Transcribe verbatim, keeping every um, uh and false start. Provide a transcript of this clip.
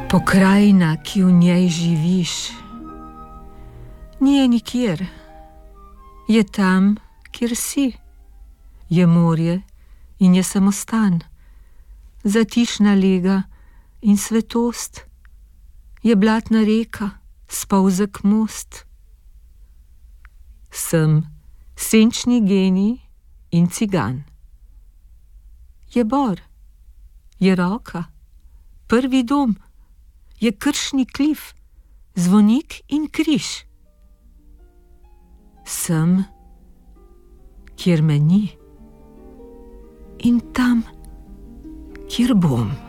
Pokrajina, ki v njej živiš, ni je nikjer, je tam, kjer si, je morje in je samostan, zatišna lega in svetost, je blatna reka, spolzek most. Sem senčni genij in cigan. Je bor, je roka, prvi dom, je kršni klif, zvonik in križ. Sem, kjer me ni, in tam, kjer bom.